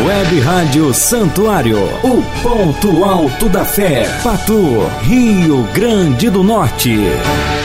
Web Rádio Santuário, o ponto alto da fé, Patu, Rio Grande do Norte.